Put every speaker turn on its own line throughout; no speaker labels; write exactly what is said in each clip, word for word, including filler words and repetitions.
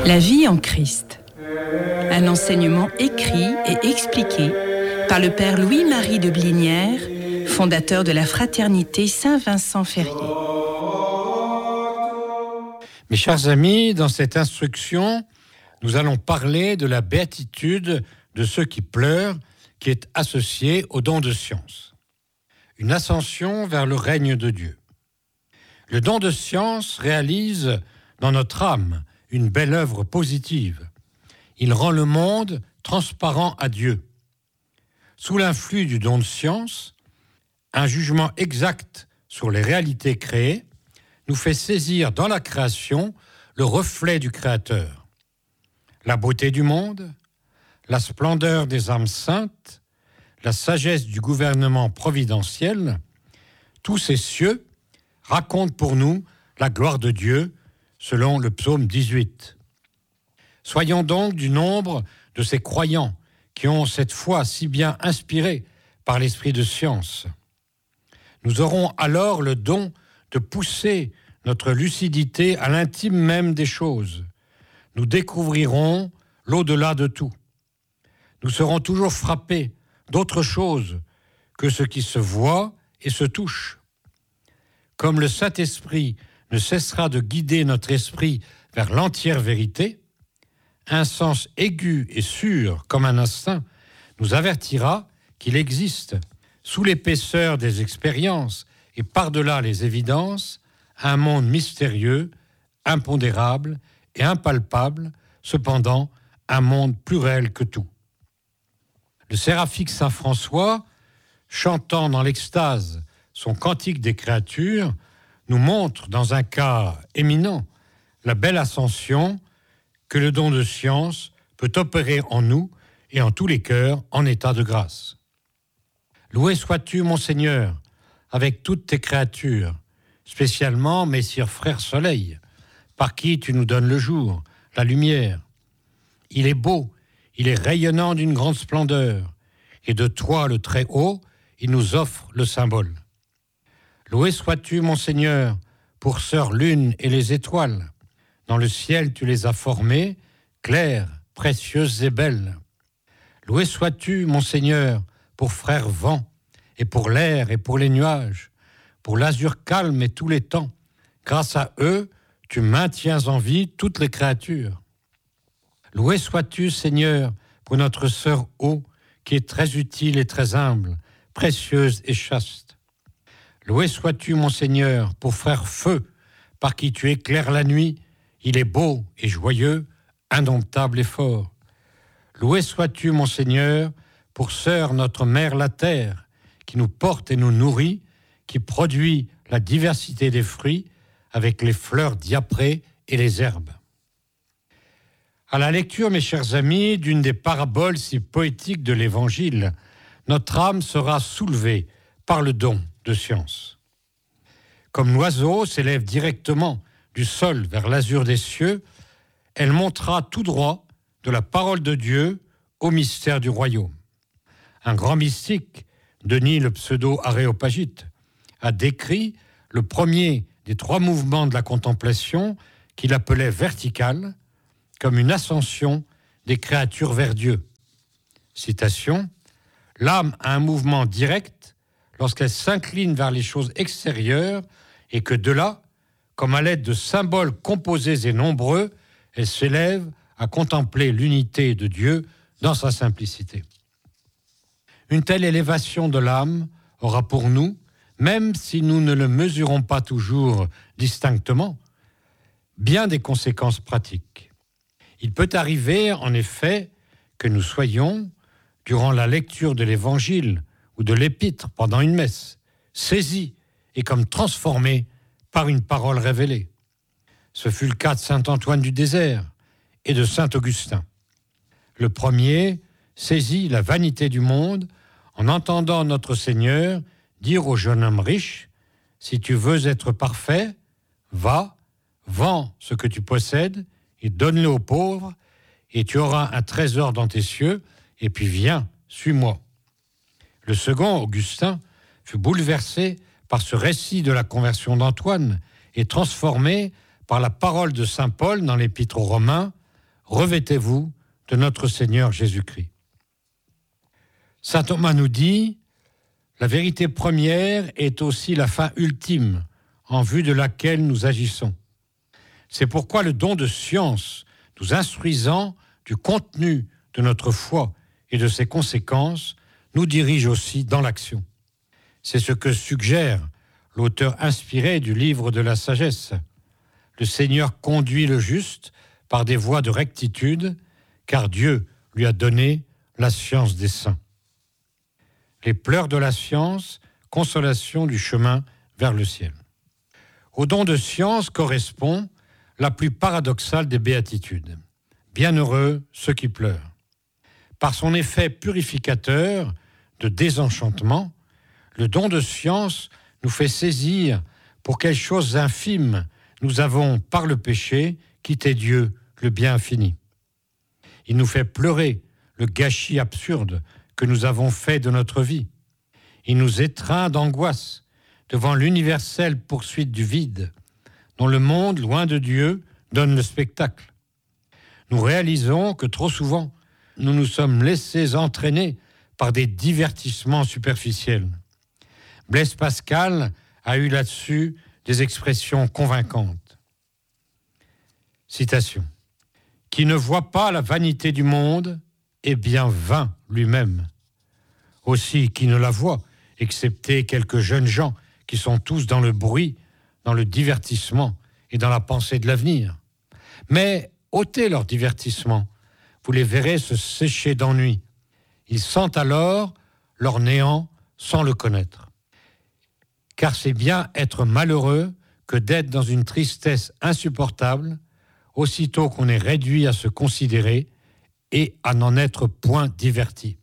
La vie en Christ. Un enseignement écrit et expliqué par le père Louis-Marie de Blinière, fondateur de la fraternité Saint-Vincent-Ferrier.
Mes chers amis, dans cette instruction, nous allons parler de la béatitude de ceux qui pleurent, qui est associée au don de science. Une ascension vers le règne de Dieu. Le don de science réalise dans notre âme une belle œuvre positive. Il rend le monde transparent à Dieu. Sous l'influx du don de science, un jugement exact sur les réalités créées nous fait saisir dans la création le reflet du Créateur. La beauté du monde, la splendeur des âmes saintes, la sagesse du gouvernement providentiel, tous ces cieux racontent pour nous la gloire de Dieu, selon le psaume dix-huit. Soyons donc du nombre de ces croyants qui ont cette foi si bien inspirée par l'esprit de science. Nous aurons alors le don de pousser notre lucidité à l'intime même des choses. Nous découvrirons l'au-delà de tout. Nous serons toujours frappés d'autre chose que ce qui se voit et se touche. Comme le Saint-Esprit ne cessera de guider notre esprit vers l'entière vérité, un sens aigu et sûr comme un instinct nous avertira qu'il existe, sous l'épaisseur des expériences et par-delà les évidences, un monde mystérieux, impondérable et impalpable, cependant un monde plus réel que tout. Le séraphique Saint François, chantant dans l'extase son cantique des créatures, nous montre dans un cas éminent la belle ascension que le don de science peut opérer en nous et en tous les cœurs en état de grâce. Loué sois-tu, mon Seigneur, avec toutes tes créatures, spécialement messire frère soleil, par qui tu nous donnes le jour, la lumière. Il est beau, il est rayonnant d'une grande splendeur, et de toi, le Très-Haut, il nous offre le symbole. Loué sois-tu, mon Seigneur, pour sœur lune et les étoiles. Dans le ciel, tu les as formées, claires, précieuses et belles. Loué sois-tu, mon Seigneur, pour frère vent, et pour l'air et pour les nuages, pour l'azur calme et tous les temps. Grâce à eux, tu maintiens en vie toutes les créatures. Loué sois-tu, Seigneur, pour notre sœur eau, qui est très utile et très humble, précieuse et chaste. Loué sois-tu, mon Seigneur, pour frère feu, par qui tu éclaires la nuit. Il est beau et joyeux, indomptable et fort. Loué sois-tu, mon Seigneur, pour sœur notre mère la terre, qui nous porte et nous nourrit, qui produit la diversité des fruits, avec les fleurs diaprées et les herbes. À la lecture, mes chers amis, d'une des paraboles si poétiques de l'Évangile, notre âme sera soulevée par le don de science. Comme l'oiseau s'élève directement du sol vers l'azur des cieux, elle montera tout droit de la parole de Dieu au mystère du royaume. Un grand mystique, Denis le pseudo-aréopagite, a décrit le premier des trois mouvements de la contemplation qu'il appelait vertical, comme une ascension des créatures vers Dieu. Citation, « L'âme a un mouvement direct lorsqu'elle s'incline vers les choses extérieures et que de là, comme à l'aide de symboles composés et nombreux, elle s'élève à contempler l'unité de Dieu dans sa simplicité. » Une telle élévation de l'âme aura pour nous, même si nous ne le mesurons pas toujours distinctement, bien des conséquences pratiques. Il peut arriver, en effet, que nous soyons, durant la lecture de l'Évangile ou de l'Épître pendant une messe, saisis et comme transformés par une parole révélée. Ce fut le cas de saint Antoine du Désert et de saint Augustin. Le premier saisit la vanité du monde en entendant notre Seigneur dire au jeune homme riche, « Si tu veux être parfait, va, vends ce que tu possèdes et donne-le aux pauvres, et tu auras un trésor dans tes cieux, et puis viens, suis-moi. » Le second, Augustin, fut bouleversé par ce récit de la conversion d'Antoine et transformé par la parole de saint Paul dans l'Épître aux Romains, revêtez-vous de notre Seigneur Jésus-Christ. Saint Thomas nous dit, la vérité première est aussi la fin ultime en vue de laquelle nous agissons. C'est pourquoi le don de science, nous instruisant du contenu de notre foi et de ses conséquences, nous dirige aussi dans l'action. C'est ce que suggère l'auteur inspiré du livre de la sagesse. Le Seigneur conduit le juste par des voies de rectitude, car Dieu lui a donné la science des saints. Les pleurs de la science, consolation du chemin vers le ciel. Au don de science correspond la plus paradoxale des béatitudes. Bienheureux ceux qui pleurent. Par son effet purificateur de désenchantement, le don de science nous fait saisir pour quelles choses infimes nous avons, par le péché, quitté Dieu, le bien infini. Il nous fait pleurer le gâchis absurde que nous avons fait de notre vie. Il nous étreint d'angoisse devant l'universelle poursuite du vide, dont le monde, loin de Dieu, donne le spectacle. Nous réalisons que trop souvent, nous nous sommes laissés entraîner par des divertissements superficiels. Blaise Pascal a eu là-dessus des expressions convaincantes. Citation. « Qui ne voit pas la vanité du monde est bien vain lui-même. Aussi, qui ne la voit, excepté quelques jeunes gens qui sont tous dans le bruit, dans le divertissement et dans la pensée de l'avenir. Mais ôtez leur divertissement, vous les verrez se sécher d'ennui. Ils sentent alors leur néant sans le connaître. Car c'est bien être malheureux que d'être dans une tristesse insupportable, aussitôt qu'on est réduit à se considérer et à n'en être point diverti.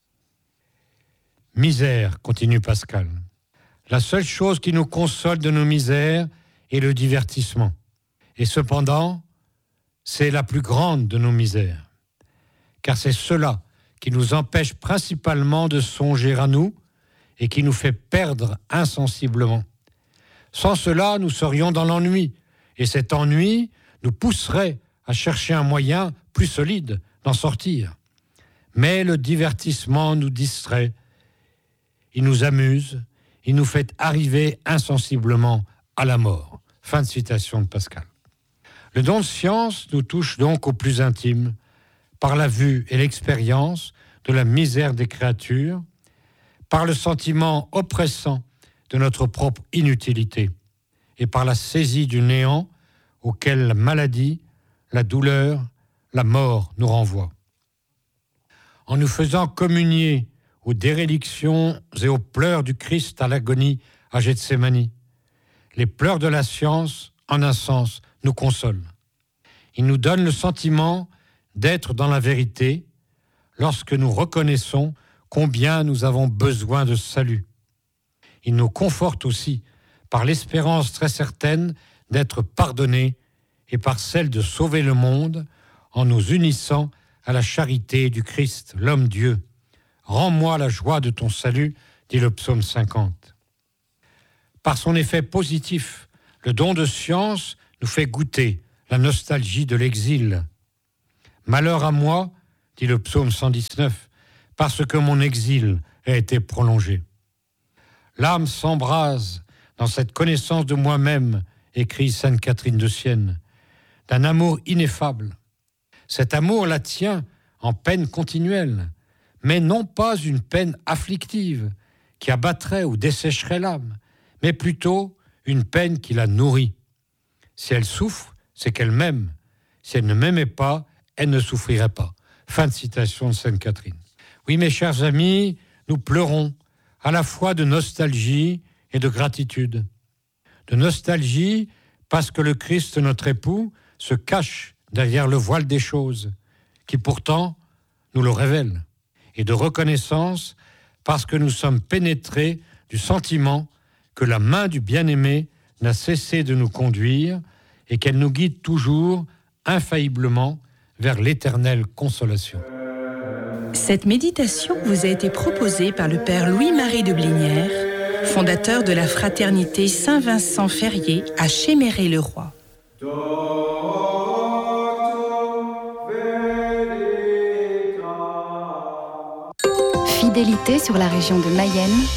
Misère, continue Pascal. La seule chose qui nous console de nos misères est le divertissement. Et cependant, c'est la plus grande de nos misères. Car c'est cela qui nous empêche principalement de songer à nous et qui nous fait perdre insensiblement. Sans cela, nous serions dans l'ennui, et cet ennui nous pousserait à chercher un moyen plus solide d'en sortir. Mais le divertissement nous distrait, il nous amuse, il nous fait arriver insensiblement à la mort. Fin de citation de Pascal. Le don de science nous touche donc au plus intime, par la vue et l'expérience de la misère des créatures, par le sentiment oppressant de notre propre inutilité et par la saisie du néant auquel la maladie, la douleur, la mort nous renvoient. En nous faisant communier aux dérélictions et aux pleurs du Christ à l'agonie à Gethsémani, les pleurs de la science, en un sens, nous consolent. Ils nous donnent le sentiment d'être dans la vérité lorsque nous reconnaissons combien nous avons besoin de salut. Il nous conforte aussi par l'espérance très certaine d'être pardonnés et par celle de sauver le monde en nous unissant à la charité du Christ, l'homme-Dieu. Rends-moi la joie de ton salut, dit le psaume cinquante. Par son effet positif, le don de science nous fait goûter la nostalgie de l'exil. Malheur à moi, dit le psaume cent dix-neuf, parce que mon exil a été prolongé. L'âme s'embrase dans cette connaissance de moi-même, écrit sainte Catherine de Sienne, d'un amour ineffable. Cet amour la tient en peine continuelle, mais non pas une peine afflictive qui abattrait ou dessécherait l'âme, mais plutôt une peine qui la nourrit. Si elle souffre, c'est qu'elle m'aime. Si elle ne m'aimait pas, elle ne souffrirait pas. Fin de citation de sainte Catherine. Oui, mes chers amis, nous pleurons à la fois de nostalgie et de gratitude. De nostalgie parce que le Christ, notre époux, se cache derrière le voile des choses, qui pourtant nous le révèle. Et de reconnaissance parce que nous sommes pénétrés du sentiment que la main du bien-aimé n'a cessé de nous conduire et qu'elle nous guide toujours, infailliblement, vers l'éternelle consolation.
Cette méditation vous a été proposée par le Père Louis-Marie de Blinière, fondateur de la Fraternité Saint-Vincent-Ferrier à Chéméré-le-Roi.
Fidélité sur la région de Mayenne